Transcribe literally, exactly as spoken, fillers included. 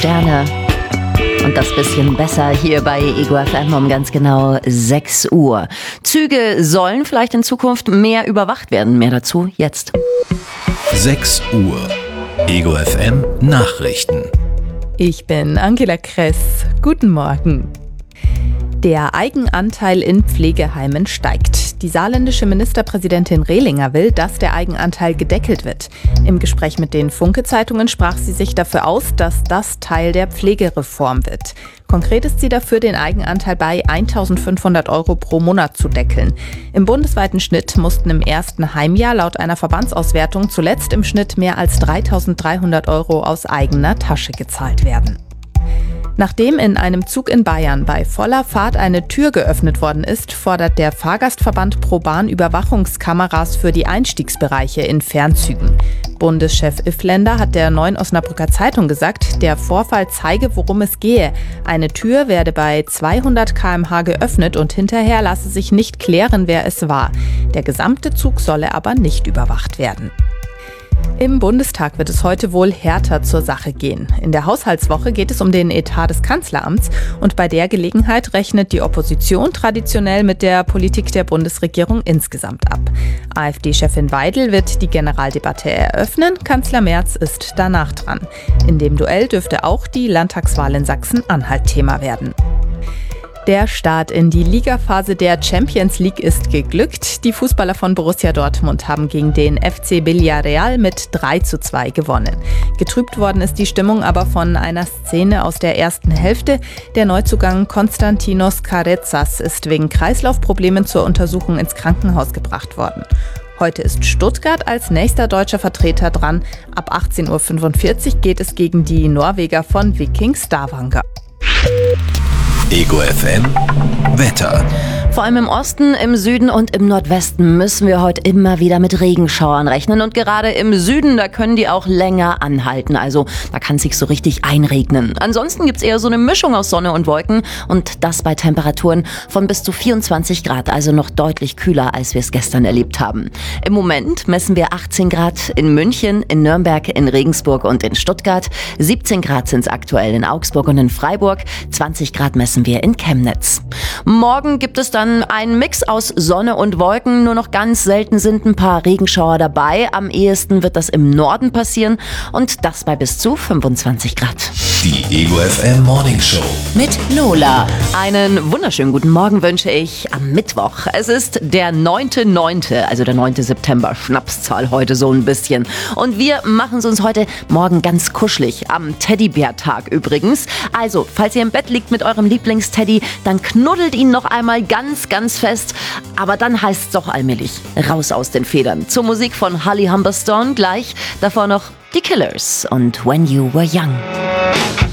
Sterne. Und das bisschen besser hier bei Ego F M um ganz genau sechs Uhr. Züge sollen vielleicht in Zukunft mehr überwacht werden. Mehr dazu jetzt. sechs Uhr. Ego F M Nachrichten. Ich bin Angela Kress. Guten Morgen. Der Eigenanteil in Pflegeheimen steigt. Die saarländische Ministerpräsidentin Rehlinger will, dass der Eigenanteil gedeckelt wird. Im Gespräch mit den Funke-Zeitungen sprach sie sich dafür aus, dass das Teil der Pflegereform wird. Konkret ist sie dafür, den Eigenanteil bei eintausendfünfhundert Euro pro Monat zu deckeln. Im bundesweiten Schnitt mussten im ersten Heimjahr laut einer Verbandsauswertung zuletzt im Schnitt mehr als dreitausenddreihundert Euro aus eigener Tasche gezahlt werden. Nachdem in einem Zug in Bayern bei voller Fahrt eine Tür geöffnet worden ist, fordert der Fahrgastverband ProBahn Überwachungskameras für die Einstiegsbereiche in Fernzügen. Bundeschef Iffländer hat der Neuen Osnabrücker Zeitung gesagt, der Vorfall zeige, worum es gehe. Eine Tür werde bei zweihundert Kilometer pro Stunde geöffnet und hinterher lasse sich nicht klären, wer es war. Der gesamte Zug solle aber nicht überwacht werden. Im Bundestag wird es heute wohl härter zur Sache gehen. In der Haushaltswoche geht es um den Etat des Kanzleramts und bei der Gelegenheit rechnet die Opposition traditionell mit der Politik der Bundesregierung insgesamt ab. AfD-Chefin Weidel wird die Generaldebatte eröffnen, Kanzler Merz ist danach dran. In dem Duell dürfte auch die Landtagswahl in Sachsen-Anhalt Thema werden. Der Start in die Ligaphase der Champions League ist geglückt. Die Fußballer von Borussia Dortmund haben gegen den F C Villarreal mit drei zu zwei gewonnen. Getrübt worden ist die Stimmung aber von einer Szene aus der ersten Hälfte. Der Neuzugang Konstantinos Carezas ist wegen Kreislaufproblemen zur Untersuchung ins Krankenhaus gebracht worden. Heute ist Stuttgart als nächster deutscher Vertreter dran. Ab achtzehn Uhr fünfundvierzig geht es gegen die Norweger von Viking Stavanger. Ego F M Wetter. Vor allem im Osten, im Süden und im Nordwesten müssen wir heute immer wieder mit Regenschauern rechnen. Und gerade im Süden, da können die auch länger anhalten. Also da kann es sich so richtig einregnen. Ansonsten gibt's eher so eine Mischung aus Sonne und Wolken. Und das bei Temperaturen von bis zu vierundzwanzig Grad. Also noch deutlich kühler, als wir es gestern erlebt haben. Im Moment messen wir achtzehn Grad in München, in Nürnberg, in Regensburg und in Stuttgart. siebzehn Grad sind es aktuell in Augsburg und in Freiburg. zwanzig Grad messen wir in Chemnitz. Morgen gibt es dann einen Mix aus Sonne und Wolken. Nur noch ganz selten sind ein paar Regenschauer dabei. Am ehesten wird das im Norden passieren und das bei bis zu fünfundzwanzig Grad. Die Ego F M Morning Show Mit Lola. Einen wunderschönen guten Morgen wünsche ich am Mittwoch. Es ist der neunte neunte, also der neunte September. Schnapszahl heute so ein bisschen. Und wir machen es uns heute Morgen ganz kuschelig. Am Teddybär-Tag übrigens. Also, falls ihr im Bett liegt mit eurem Lieblingsteddy, dann knuddelt ihn noch einmal ganz, ganz fest. Aber dann heißt es doch allmählich raus aus den Federn. Zur Musik von Holly Humberstone gleich. Davor noch die Killers und When You Were Young.